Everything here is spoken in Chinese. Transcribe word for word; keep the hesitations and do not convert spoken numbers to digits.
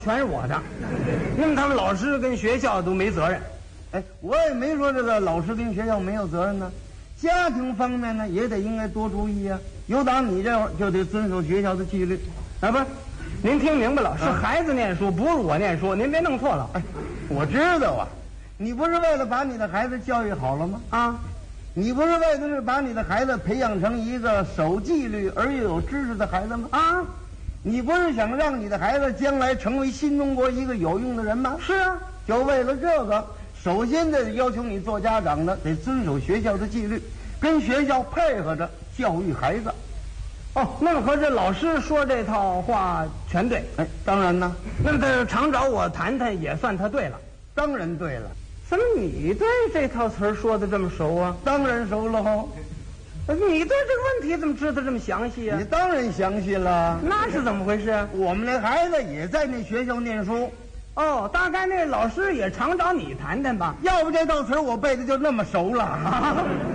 全是我的，因为他们老师跟学校都没责任。 哎，我也没说这个老师跟学校没有责任呢，家庭方面呢也得应该多注意啊。有打你这会儿就得遵守学校的纪律， 啊不，您听明白了，是孩子念书，不是我念书，您别弄错了。 哎，我知道啊，你不是为了把你的孩子教育好了吗？ 啊， 你不是为的是把你的孩子培养成一个守纪律而又有知识的孩子吗？ 啊， 你不是想让你的孩子将来成为新中国一个有用的人吗？ 是啊， 就为了这个，首先得要求你做家长的得遵守学校的纪律，跟学校配合着教育孩子。 哦，那么和这老师说这套话全对。 哎，当然呢， 那么他常找我谈谈，也算他对了。 当然对了。 怎么你对这套词儿说的这么熟啊？ 当然熟了哈。 你对这个问题怎么知道这么详细啊？ 你当然详细了。 那是怎么回事？ 我们那孩子也在那学校念书。 哦，大概那老师也常找你谈谈吧？ 要不这套词儿我背的就那么熟了。